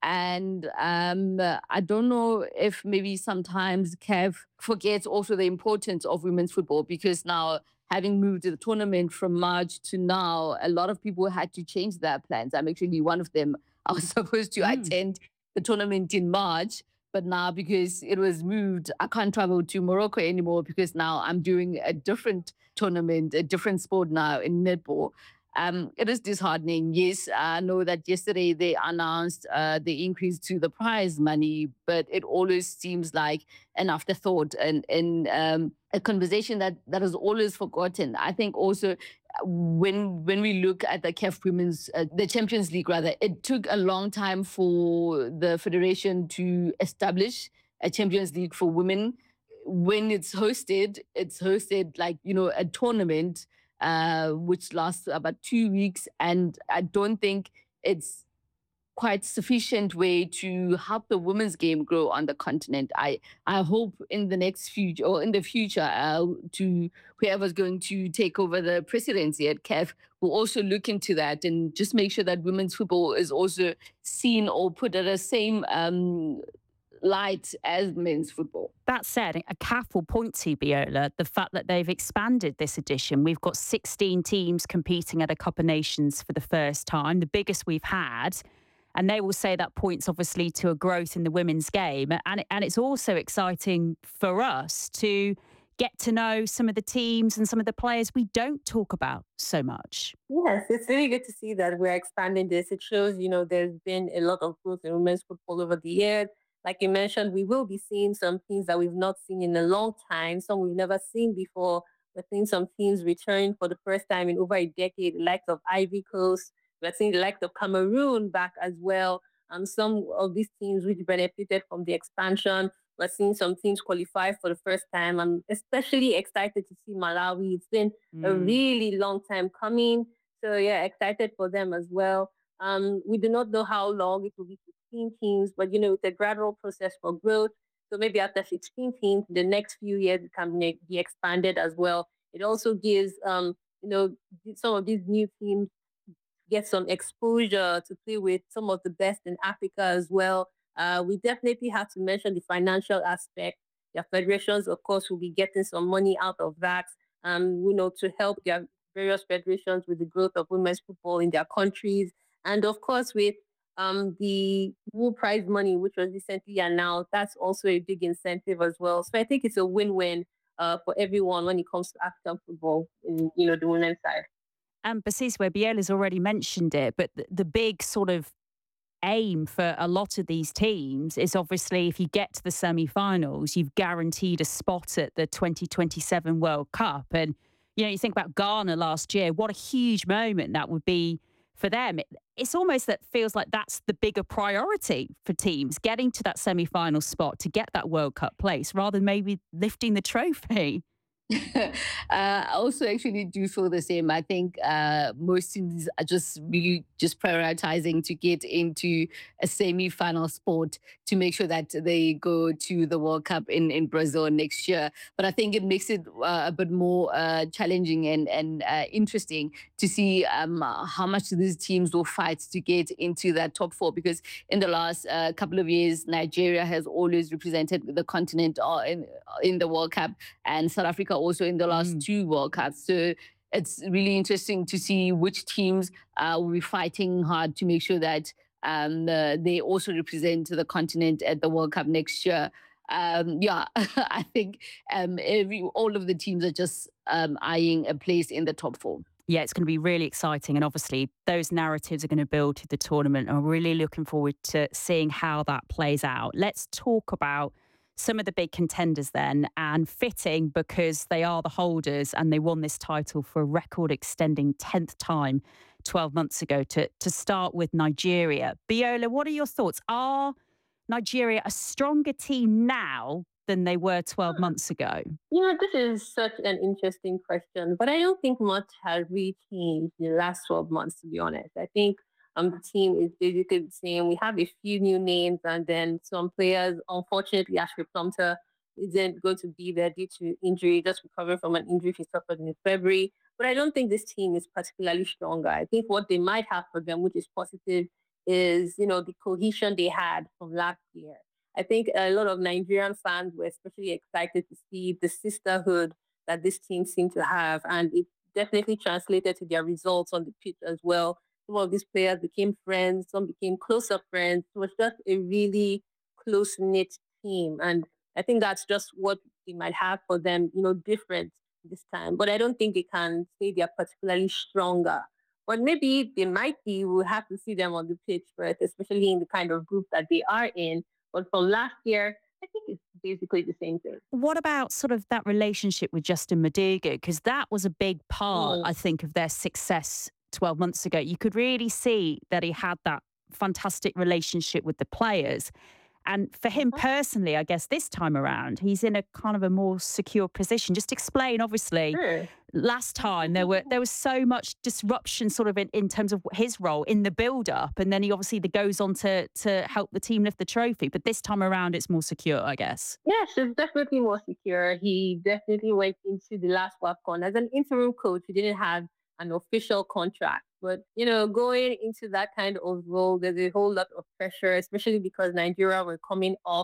and um, I don't know if maybe sometimes C A F forgets also the importance of women's football, because now, having moved the tournament from March to now, a lot of people had to change their plans. I'm actually one of them. I was supposed to mm. attend the tournament in March. But now, because it was moved, I can't travel to Morocco anymore because now I'm doing a different tournament, a different sport now in netball. Um, it is disheartening. Yes, I know that yesterday they announced uh, the increase to the prize money, but it always seems like an afterthought and, and um, a conversation that, that is always forgotten. I think also when when we look at the C A F Women's, uh, the Champions League rather, it took a long time for the federation to establish a Champions League for women. When it's hosted, it's hosted like, you know, a tournament uh, which lasts about two weeks. And I don't think it's quite sufficient way to help the women's game grow on the continent. I, I hope in the next future or in the future uh, to whoever's going to take over the presidency at C A F will also look into that and just make sure that women's football is also seen or put at the same um, light as men's football. That said, a C A F will point to, Biola, the fact that they've expanded this edition. We've got sixteen teams competing at a Cup of Nations for the first time, the biggest we've had. And they will say that points obviously to a growth in the women's game. And, and it's also exciting for us to get to know some of the teams and some of the players we don't talk about so much. Yes, it's really good to see that we're expanding this. It shows, you know, there's been a lot of growth in women's football over the years. Like you mentioned, we will be seeing some teams that we've not seen in a long time, some we've never seen before. We're seeing some teams return for the first time in over a decade, the likes of Ivory Coast. We're seeing the likes of Cameroon back as well. And some of these teams which benefited from the expansion. We're seeing some teams qualify for the first time. I'm especially excited to see Malawi. It's been mm. a really long time coming. So, yeah, excited for them as well. Um, we do not know how long it will be sixteen teams, but, you know, it's a gradual process for growth. So maybe after sixteen teams, the next few years it can be expanded as well. It also gives, um, you know, some of these new teams get some exposure to play with some of the best in Africa as well. Uh, we definitely have to mention the financial aspect. Their federations, of course, will be getting some money out of that, um, you know, to help their various federations with the growth of women's football in their countries. And of course, with um, the World Prize money, which was recently announced, that's also a big incentive as well. So I think it's a win-win uh, for everyone when it comes to African football in, you know, the women's side. And Basiswe, Biela's already mentioned it, but the, the big sort of aim for a lot of these teams is obviously if you get to the semi-finals, you've guaranteed a spot at the twenty twenty-seven World Cup. And, you know, you think about Ghana last year, what a huge moment that would be for them. It, it's almost that feels like that's the bigger priority for teams, getting to that semi-final spot to get that World Cup place rather than maybe lifting the trophy. uh, I also actually do feel the same. I think uh, most teams are just really just prioritizing to get into a semi-final spot to make sure that they go to the World Cup in, in Brazil next year. But I think it makes it uh, a bit more uh, challenging and, and uh, interesting to see um, how much these teams will fight to get into that top four. Because in the last uh, couple of years, Nigeria has always represented the continent uh, in, in the World Cup, and South Africa also in the last mm. two World Cups. So it's really interesting to see which teams uh, will be fighting hard to make sure that um, uh, they also represent the continent at the World Cup next year. Um, yeah, I think um, every all of the teams are just um, eyeing a place in the top four. Yeah, it's going to be really exciting. And obviously, those narratives are going to build to the tournament. I'm really looking forward to seeing how that plays out. Let's talk about some of the big contenders then, and fitting because they are the holders and they won this title for a record extending tenth time twelve months ago. To, to start with Nigeria. Biola, what are your thoughts? Are Nigeria a stronger team now than they were twelve months ago? You know, this is such an interesting question, but I don't think much has really changed in the last twelve months, to be honest. I think Um, the team is basically the same. We have a few new names, and then some players. Unfortunately, Ashley Plumter isn't going to be there due to injury, just recovering from an injury he suffered in February. But I don't think this team is particularly stronger. I think what they might have for them, which is positive, is, you know, the cohesion they had from last year. I think a lot of Nigerian fans were especially excited to see the sisterhood that this team seemed to have, and it definitely translated to their results on the pitch as well. Some of these players became friends, some became closer friends. It was just a really close-knit team. And I think that's just what they might have for them, you know, different this time. But I don't think they can say they're particularly stronger. But maybe they might be. We'll have to see them on the pitch first, especially in the kind of group that they are in. But from last year, I think it's basically the same thing. What about sort of that relationship with Justin Madugu? Because that was a big part, mm. I think, of their success twelve months ago. You could really see that he had that fantastic relationship with the players. And for him personally, I guess this time around, he's in a kind of a more secure position. Just explain, obviously, sure. Last time there were there was so much disruption sort of in, in terms of his role in the build-up. And then he obviously goes on to, to help the team lift the trophy. But this time around, it's more secure, I guess. Yes, it's definitely more secure. He definitely went into the last WAFCON as an interim coach. He didn't have an official contract. But, you know, going into that kind of role, there's a whole lot of pressure, especially because Nigeria were coming off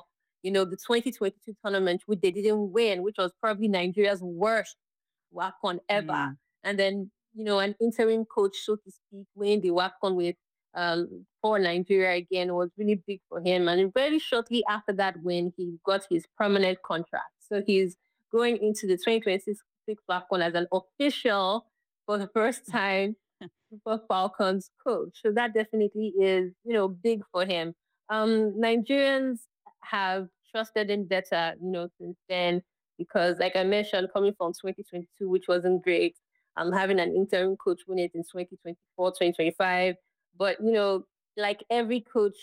you know, the twenty twenty-two tournament, which they didn't win, which was probably Nigeria's worst WAFCON ever. Mm. And then, you know, an interim coach, so to speak, winning the WAFCON with um, for Nigeria again was really big for him. And very shortly after that win, he got his permanent contract. So he's going into the twenty twenty-six WAFCON as an official for the first time Super Falcons coach. So that definitely is, you know, big for him. Um, Nigerians have trusted him better, you know, since then, because like I mentioned, coming from twenty twenty-two, which wasn't great, I'm um, having an interim coach win it in twenty twenty-four, twenty twenty-five. But, you know, like every coach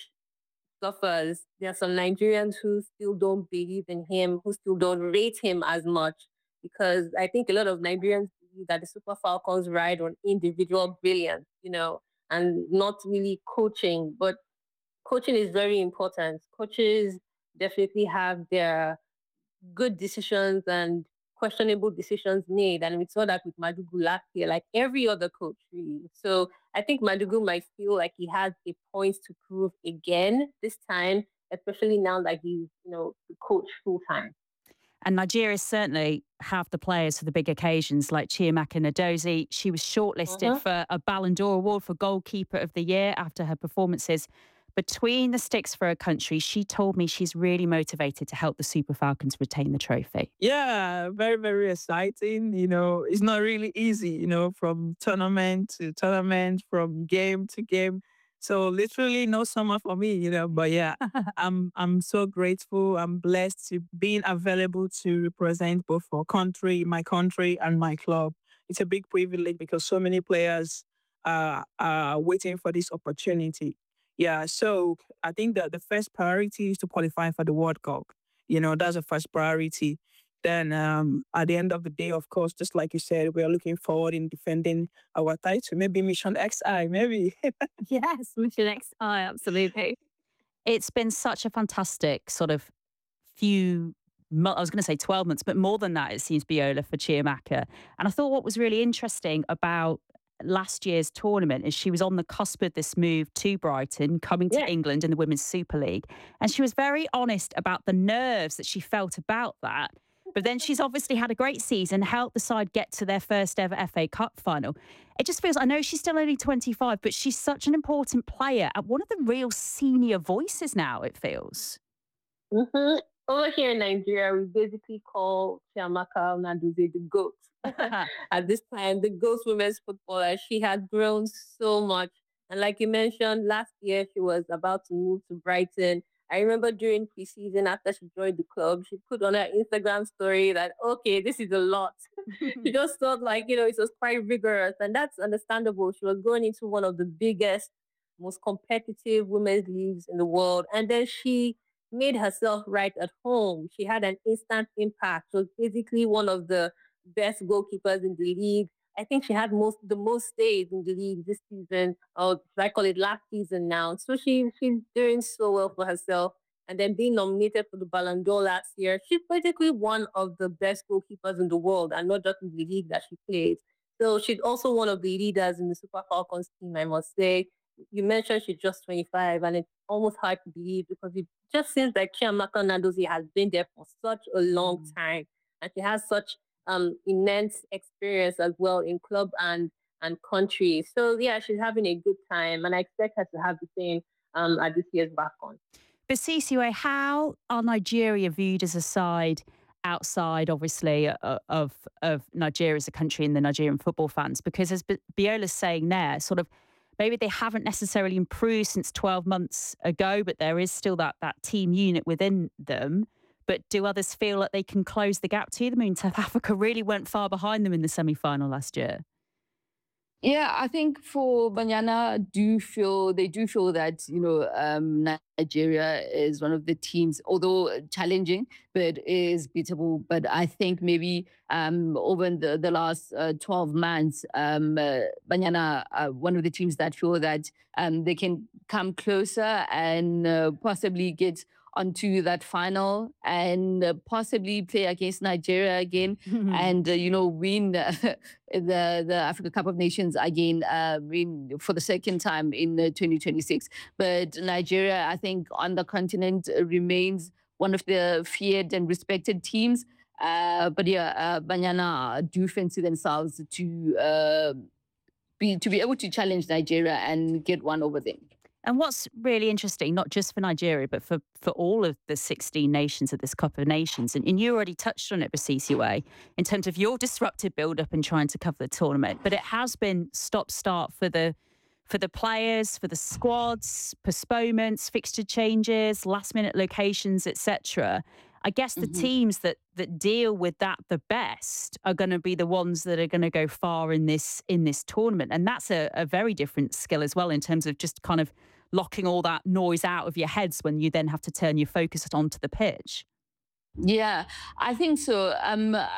suffers, there are some Nigerians who still don't believe in him, who still don't rate him as much, because I think a lot of Nigerians believe that the Super Falcons ride on individual brilliance, you know, and not really coaching. But coaching is very important. Coaches definitely have their good decisions and questionable decisions made. And we saw that with Madugu last year, like every other coach, really. So I think Madugu might feel like he has a point to prove again this time, especially now that he's, you know, the coach full time. And Nigeria certainly have the players for the big occasions, like Chiamaka Nnadozie. She was shortlisted uh-huh. for a Ballon d'Or award for Goalkeeper of the Year after her performances between the sticks for her country. She told me she's really motivated to help the Super Falcons retain the trophy. Yeah, very, very exciting. You know, it's not really easy, you know, from tournament to tournament, from game to game. So literally no summer for me, you know, but yeah, I'm I'm so grateful. I'm blessed to being available to represent both our country, my country and my club. It's a big privilege because so many players uh, are waiting for this opportunity. Yeah, so I think that the first priority is to qualify for the World Cup. You know, that's the first priority. Then um, at the end of the day, of course, just like you said, we are looking forward in defending our title. Maybe Mission X I, maybe. Yes, Mission X I, absolutely. It's been such a fantastic sort of few, I was going to say twelve months, but more than that, it seems, Biola, for Chiamaka. And I thought what was really interesting about last year's tournament is she was on the cusp of this move to Brighton, coming to yeah. England in the Women's Super League. And she was very honest about the nerves that she felt about that. But then she's obviously had a great season, helped the side get to their first ever F A Cup final. It just feels, I know she's still only twenty-five, but she's such an important player and one of the real senior voices now, it feels. Mm-hmm. Over here in Nigeria, we basically call Chiamaka Nnadozie the GOAT. At this time, the GOAT women's footballer. She had grown so much. And like you mentioned, last year she was about to move to Brighton. I remember during preseason, after she joined the club, she put on her Instagram story that, okay, this is a lot. She just thought like, you know, it was quite rigorous. And that's understandable. She was going into one of the biggest, most competitive women's leagues in the world. And then she made herself right at home. She had an instant impact. She was basically one of the best goalkeepers in the league. I think she had most the most stays in the league this season, or I call it last season now. So she she's doing so well for herself. And then being nominated for the Ballon d'Or last year, she's basically one of the best goalkeepers in the world, and not just in the league that she plays. So she's also one of the leaders in the Super Falcons team, I must say. You mentioned she's just twenty-five, and it's almost hard to believe because it just seems like Chiamaka Nnadozie has been there for such a long mm. time, and she has such um immense experience as well in club and and country. So yeah, she's having a good time, and I expect her to have the same um at this year's WAFCON. But Sisiwe, how are Nigeria viewed as a side outside, obviously, uh, of of Nigeria as a country and the Nigerian football fans? Because as Biola's saying there, sort of maybe they haven't necessarily improved since twelve months ago, but there is still that that team unit within them. But do others feel like they can close the gap to them? I mean, South Africa really went far behind them in the semi-final last year. Yeah, I think for Banyana, do feel they do feel that, you know, um, Nigeria is one of the teams, although challenging, but is beatable. But I think maybe um, over the, the last uh, twelve months, um, uh, Banyana are one of the teams that feel that um, they can come closer and uh, possibly get onto that final and uh, possibly play against Nigeria again and, uh, you know, win uh, the, the Africa Cup of Nations again uh, win for the second time in uh, twenty twenty-six. But Nigeria, I think, on the continent uh, remains one of the feared and respected teams. Uh, but yeah, uh, Banyana do fancy themselves to uh, be to be able to challenge Nigeria and get one over them. And what's really interesting, not just for Nigeria, but for, for all of the sixteen nations of this Cup of Nations, and, and you already touched on it, Basisiwe, in terms of your disruptive build-up and trying to cover the tournament, but it has been stop-start for the for the players, for the squads, postponements, fixture changes, last-minute locations, et cetera. I guess the Mm-hmm. teams that that deal with that the best are going to be the ones that are going to go far in this in this tournament, and that's a, a very different skill as well in terms of just kind of locking all that noise out of your heads when you then have to turn your focus onto the pitch. Yeah, I think so. Um, uh,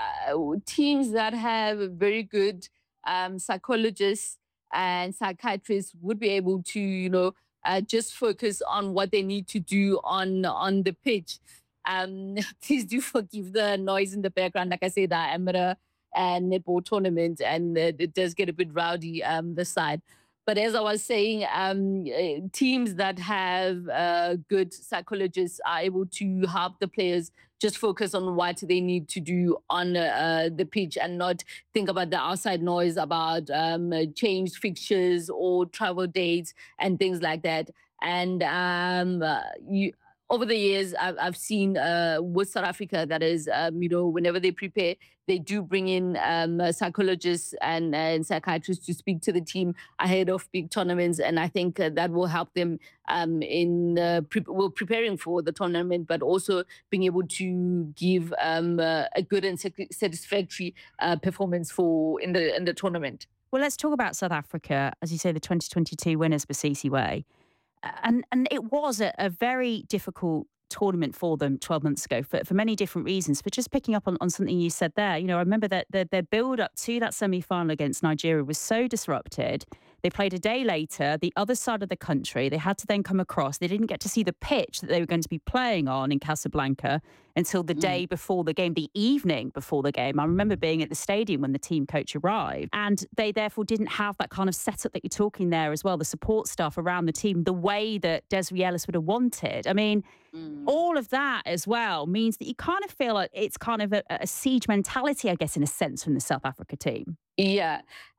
teams that have very good um, psychologists and psychiatrists would be able to, you know, uh, just focus on what they need to do on on the pitch. Um, please do forgive the noise in the background. Like I said, I am at a, a netball tournament, and uh, it does get a bit rowdy um, this side. But as I was saying, um, uh, teams that have uh, good psychologists are able to help the players just focus on what they need to do on uh, the pitch and not think about the outside noise about um, uh, changed fixtures or travel dates and things like that. And um, uh, you. Over the years, I've, I've seen uh, with South Africa, that is, um, you know, whenever they prepare, they do bring in um, uh, psychologists and, and psychiatrists to speak to the team ahead of big tournaments. And I think uh, that will help them um, in uh, pre- well, preparing for the tournament, but also being able to give um, uh, a good and satisfactory uh, performance for in the in the tournament. Well, let's talk about South Africa, as you say, the twenty twenty-two winners, Basisiwe. And and it was a, a very difficult tournament for them twelve months ago for, for many different reasons. But just picking up on, on something you said there, you know, I remember that their, their build up to that semi-final against Nigeria was so disrupted. They played a day later, the other side of the country. They had to then come across. They didn't get to see the pitch that they were going to be playing on in Casablanca until the mm. day before the game, the evening before the game. I remember being at the stadium when the team coach arrived. And they therefore didn't have that kind of setup that you're talking there as well, the support staff around the team, the way that Desiree Ellis would have wanted. I mean, mm. all of that as well means that you kind of feel like it's kind of a, a siege mentality, I guess, in a sense, from the South Africa team. Yeah,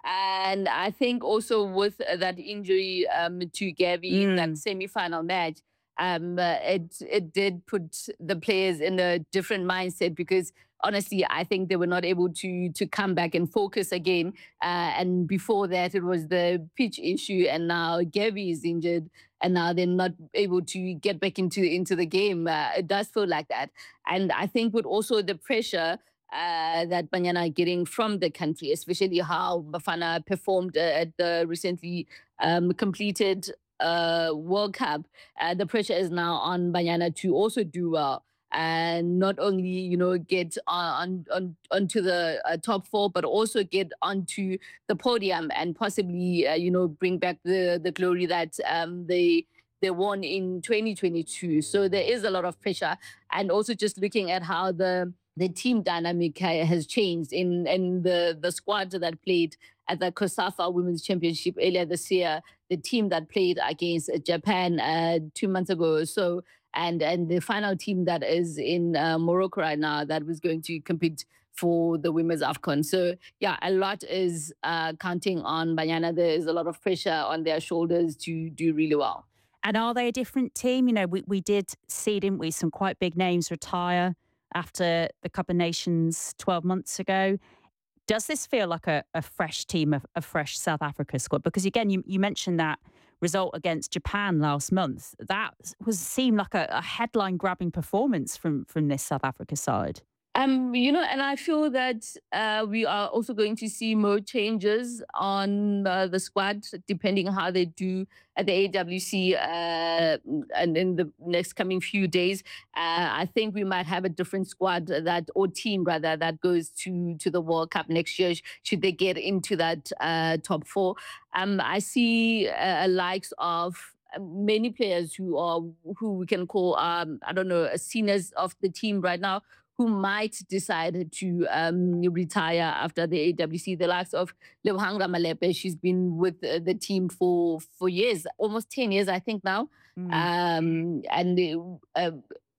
and I think also with that injury um, to Gabby mm. in that semi-final match, um, uh, it it did put the players in a different mindset because honestly, I think they were not able to to come back and focus again. Uh, and before that, it was the pitch issue, and now Gabby is injured, and now they're not able to get back into into the game. Uh, it does feel like that, and I think with also the pressure Uh, that Banyana are getting from the country, especially how Bafana performed uh, at the recently um, completed uh, World Cup. Uh, the pressure is now on Banyana to also do well and not only, you know, get on, on onto the uh, top four, but also get onto the podium and possibly, uh, you know, bring back the the glory that um, they. They won in twenty twenty-two. So there is a lot of pressure. And also just looking at how the the team dynamic has changed in, in the, the squad that played at the COSAFA Women's Championship earlier this year, the team that played against Japan uh, two months ago. So, and, and the final team that is in uh, Morocco right now that was going to compete for the Women's AFCON. So, yeah, a lot is uh, counting on Banyana. There is a lot of pressure on their shoulders to do really well. And are they a different team? You know, we, we did see, didn't we, some quite big names retire after the Cup of Nations twelve months ago. Does this feel like a, a fresh team, a, a fresh South Africa squad? Because again, you, you mentioned that result against Japan last month. That was seemed like a, a headline-grabbing performance from, from this South Africa side. Um, you know, and I feel that uh, we are also going to see more changes on uh, the squad, depending on how they do at the A W C uh, and in the next coming few days. Uh, I think we might have a different squad that, or team rather, that goes to, to the World Cup next year, should they get into that uh, top four. Um, I see uh, likes of many players who are, who we can call, um, I don't know, seniors of the team right now, who might decide to um, retire after the A W C. The likes of Lebohang Ramalepe, she's been with uh, the team for for years, almost ten years, I think now. Mm. Um, and uh,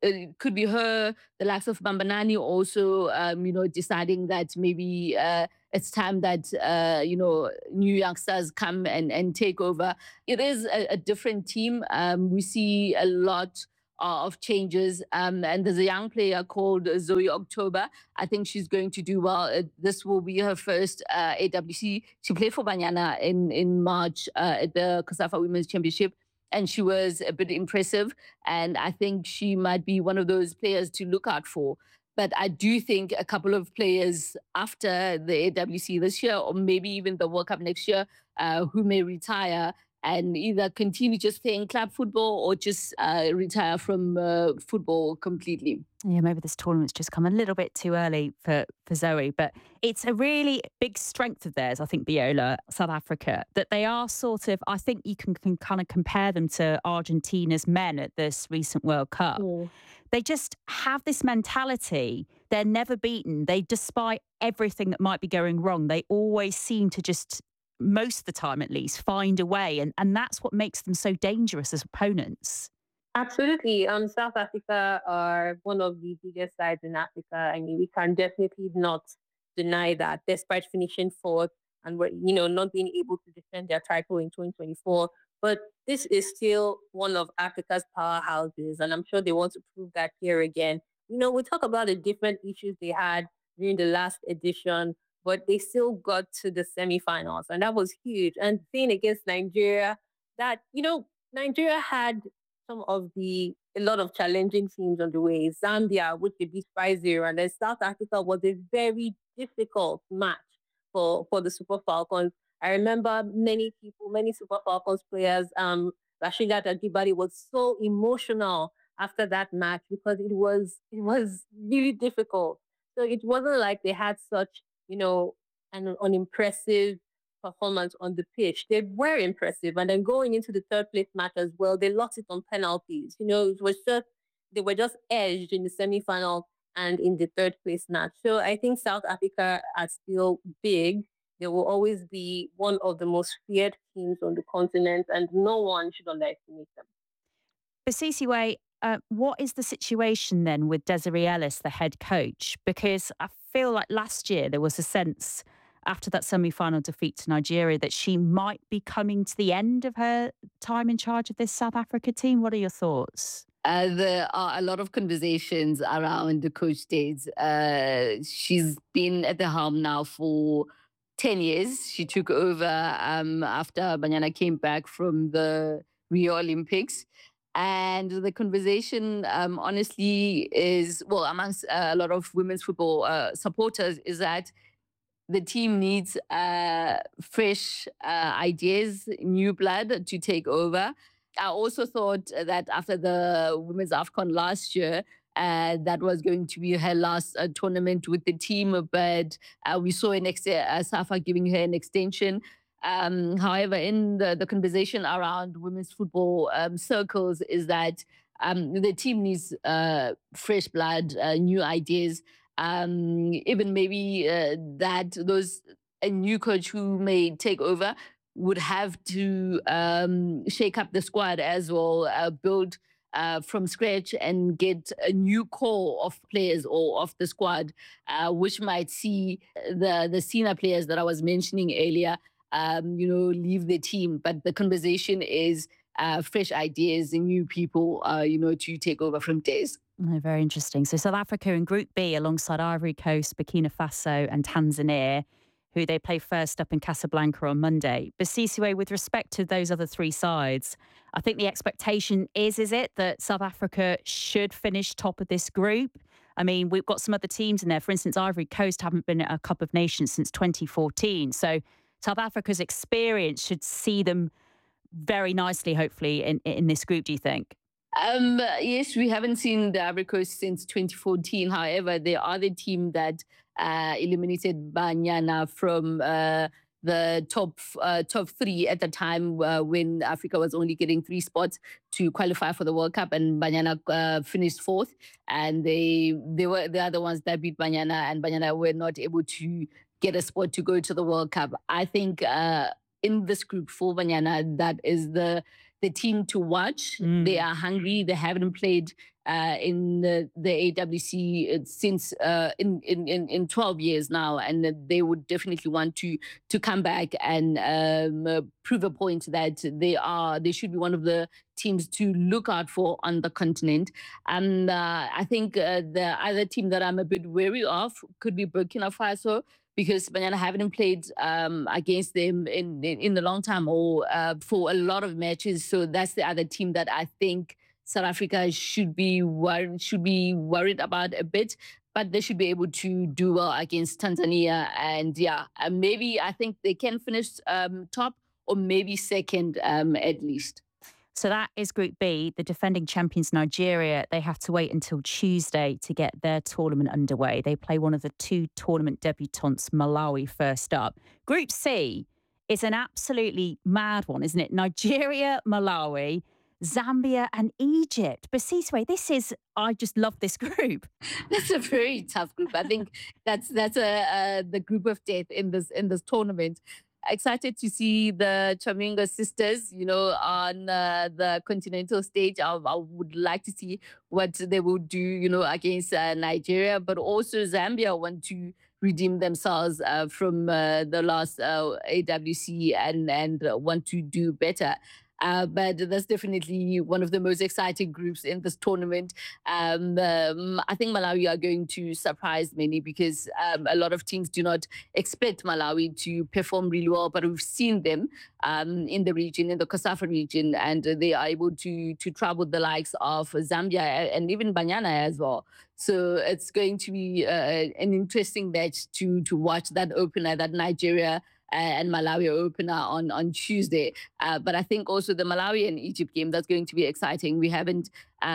it could be her, the likes of Bambanani also, um, you know, deciding that maybe uh, it's time that, uh, you know, new youngsters come and, and take over. It is a, a different team. Um, we see a lot of changes. Um, and there's a young player called Zoe October. I think she's going to do well. Uh, this will be her first uh, A W C. She played for Banyana in, in March uh, at the COSAFA Women's Championship, and she was a bit impressive. And I think she might be one of those players to look out for. But I do think a couple of players after the A W C this year, or maybe even the World Cup next year, uh, who may retire and either continue just playing club football or just uh, retire from uh, football completely. Yeah, maybe this tournament's just come a little bit too early for, for Zoe, but it's a really big strength of theirs, I think, Biola, South Africa, that they are sort of, I think you can, can kind of compare them to Argentina's men at this recent World Cup. Mm. They just have this mentality. They're never beaten. They, despite everything that might be going wrong, they always seem to just, most of the time at least, find a way. And, and that's what makes them so dangerous as opponents. Absolutely. Um, South Africa are one of the biggest sides in Africa. I mean, we can definitely not deny that, despite finishing fourth and, you know, not being able to defend their title in twenty twenty-four. But this is still one of Africa's powerhouses, and I'm sure they want to prove that here again. You know, we talk about the different issues they had during the last edition, but they still got to the semifinals, and that was huge. And playing against Nigeria, that, you know, Nigeria had some of the, a lot of challenging teams on the way. Zambia, which they beat five zero, and then South Africa was a very difficult match for, for the Super Falcons. I remember many people, many Super Falcons players, um, Rasheedat Ajibade was so emotional after that match because it was, it was really difficult. So it wasn't like they had such, you know, an unimpressive performance on the pitch. They were impressive. And then going into the third place match as well, they lost it on penalties. You know, it was just, they were just edged in the semi-final and in the third place match. So I think South Africa are still big. They will always be one of the most feared teams on the continent, and no one should underestimate them. Basisiwe, uh, what is the situation then with Desiree Ellis, the head coach? Because I feel like last year there was a sense after that semi-final defeat to Nigeria that she might be coming to the end of her time in charge of this South Africa team. What are your thoughts? Uh, there are a lot of conversations around the coach days. Uh, she's been at the helm now for ten years. She took over um, after Banyana came back from the Rio Olympics. And the conversation, um, honestly, is, well, amongst uh, a lot of women's football uh, supporters, is that the team needs uh, fresh uh, ideas, new blood to take over. I also thought that after the Women's AFCON last year, uh, that was going to be her last uh, tournament with the team, but uh, we saw an ex- uh, Safa giving her an extension. Um, however, in the, the conversation around women's football um, circles is that um, the team needs uh, fresh blood, uh, new ideas, um, even maybe uh, that those a new coach who may take over would have to um, shake up the squad as well, uh, build uh, from scratch and get a new core of players or of the squad, uh, which might see the, the senior players that I was mentioning earlier, um, you know, leave the team. But the conversation is uh, fresh ideas and new people, uh, you know, to take over from Des. Oh, very interesting. So South Africa in Group B alongside Ivory Coast, Burkina Faso and Tanzania, who they play first up in Casablanca on Monday. But Sisiwe, with respect to those other three sides, I think the expectation is, is it, that South Africa should finish top of this group? I mean, we've got some other teams in there. For instance, Ivory Coast haven't been at a Cup of Nations since twenty fourteen. So South Africa's experience should see them very nicely, hopefully, in, in this group, do you think? Um, yes, we haven't seen the Ivory Coast since twenty fourteen. However, they are the team that uh, eliminated Banyana from uh, the top uh, top three at the time uh, when Africa was only getting three spots to qualify for the World Cup, and Banyana uh, finished fourth. And they they were the other ones that beat Banyana, and Banyana were not able to get a spot to go to the World Cup. I think uh, in this group for Banyana, that is the the team to watch. Mm. They are hungry. They haven't played uh, in the, the A W C since uh, in, in, in twelve years now, and they would definitely want to to come back and um, uh, prove a point that they are they should be one of the teams to look out for on the continent. And uh, I think uh, the other team that I'm a bit wary of could be Burkina Faso, because Banyana haven't played um, against them in, in in a long time or uh, for a lot of matches. So that's the other team that I think South Africa should be worried should be worried about a bit. But they should be able to do well against Tanzania, and yeah, uh, maybe I think they can finish um, top or maybe second um, at least. So that is Group B. The defending champions Nigeria, they have to wait until Tuesday to get their tournament underway. They play one of the two tournament debutantes, Malawi, first up. Group C is an absolutely mad one, isn't it? Nigeria, Malawi, Zambia and Egypt. But Siswe, this is, I just love this group. That's a very tough group. I think that's that's a, uh, the group of death in this in this tournament. Excited to see the Chaminga sisters, you know, on uh, the continental stage. I, I would like to see what they will do, you know, against uh, Nigeria, but also Zambia want to redeem themselves uh, from uh, the last uh, A W C and, and uh, want to do better. Uh, but that's definitely one of the most exciting groups in this tournament. Um, um, I think Malawi are going to surprise many because um, a lot of teams do not expect Malawi to perform really well, but we've seen them um, in the region, in the COSAFA region, and they are able to, to trouble the likes of Zambia and even Banyana as well. So it's going to be uh, an interesting match to, to watch, that opener, that Nigeria and Malawi opener on, on Tuesday. Uh, but I think also the Malawi and Egypt game, that's going to be exciting. We haven't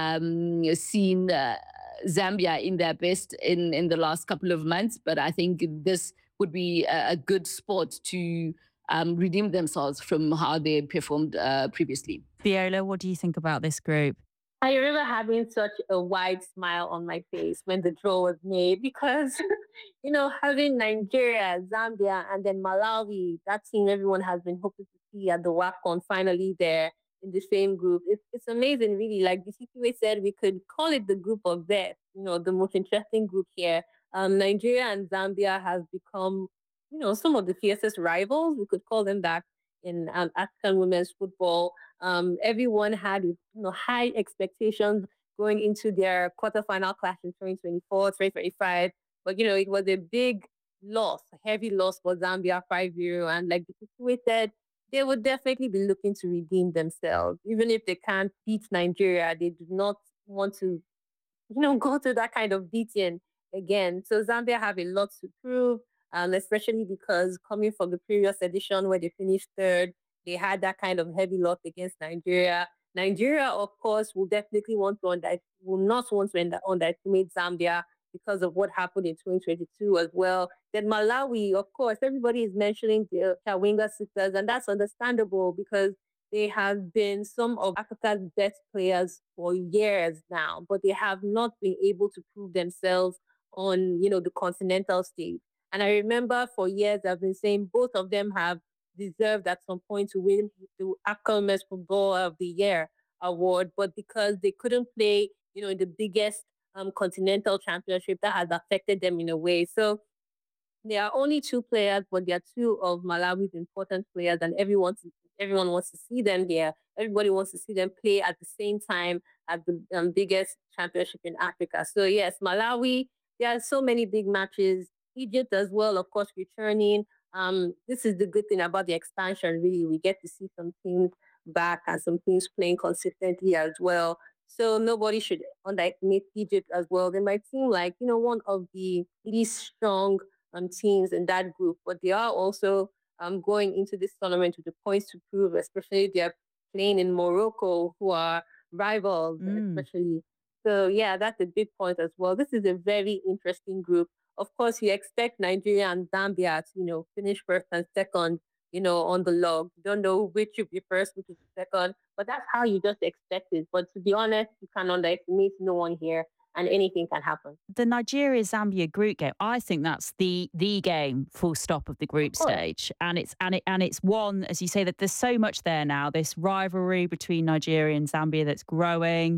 um, seen uh, Zambia in their best in, in the last couple of months, but I think this would be a, a good spot to um, redeem themselves from how they performed uh, previously. Viola, what do you think about this group? I remember having such a wide smile on my face when the draw was made because, you know, having Nigeria, Zambia, and then Malawi, that team everyone has been hoping to see at the WAFCON finally there in the same group. It's, it's amazing, really. Like the C Q A said, we could call it the group of death, you know, the most interesting group here. Um, Nigeria and Zambia have become, you know, some of the fiercest rivals. We could call them that in um, African women's football. Um, everyone had, you know, high expectations going into their quarterfinal clash in twenty twenty-four, twenty twenty-five. But, you know, it was a big loss, a heavy loss for Zambia, five zero. And like the people said, they would definitely be looking to redeem themselves. Even if they can't beat Nigeria, they do not want to, you know, go through that kind of beating again. So Zambia have a lot to prove, um, especially because coming from the previous edition where they finished third, they had that kind of heavy loss against Nigeria. Nigeria, of course, will definitely want to under, will not want to underestimate Zambia because of what happened in twenty twenty-two as well. Then Malawi, of course, everybody is mentioning the Chawinga sisters, and that's understandable because they have been some of Africa's best players for years now, but they have not been able to prove themselves on, you know, the continental stage. And I remember for years I've been saying both of them have deserved at some point to win the African Women's Footballer of the Year award, but because they couldn't play, you know, in the biggest um, continental championship, that has affected them in a way. So there are only two players, but they are two of Malawi's important players, and everyone everyone wants to see them there. Everybody wants to see them play at the same time at the um, biggest championship in Africa. So yes, Malawi, there are so many big matches. Egypt as well, of course, returning. Um, this is the good thing about the expansion, really. We get to see some teams back and some teams playing consistently as well. So nobody should underestimate Egypt as well. They might seem like, you know, one of the least strong um, teams in that group, but they are also um, going into this tournament with the points to prove, especially they're playing in Morocco, who are rivals, mm. especially. So yeah, that's a big point as well. This is a very interesting group. Of course, you expect Nigeria and Zambia to, you know, finish first and second, you know, on the log. You don't know which will be first, which will be second, but that's how you just expect it. But to be honest, you can underestimate no one here, and anything can happen. The Nigeria-Zambia group game, I think that's the the game, full stop, of the group stage. And it's and it and it's one, as you say, that there's so much there now. This rivalry between Nigeria and Zambia that's growing.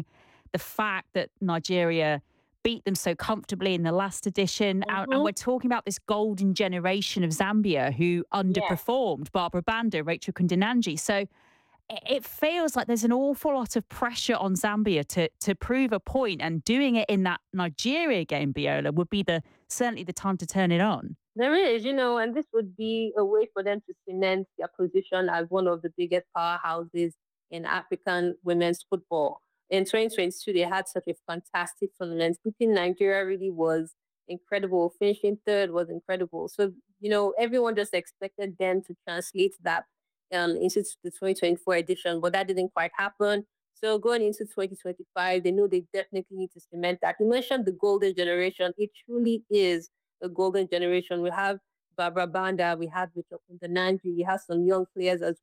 the fact that Nigeria beat them so comfortably in the last edition. Mm-hmm. And, and we're talking about this golden generation of Zambia who underperformed, yeah. Barbara Banda, Rachel Kundananji. So it feels like there's an awful lot of pressure on Zambia to to prove a point, and doing it in that Nigeria game, Biola, would be the certainly the time to turn it on. There is, you know, and this would be a way for them to cement their position as one of the biggest powerhouses in African women's football. In twenty twenty-two, they had such a fantastic tournament. Beating Nigeria really was incredible. Finishing third was incredible. So, you know, everyone just expected them to translate that Um, into the twenty twenty-four edition, but that didn't quite happen. So going into twenty twenty-five, they know they definitely need to cement that. You mentioned the golden generation. It truly is a golden generation. We have Barbara Banda, we have Rachel Kundananji, we have some young players as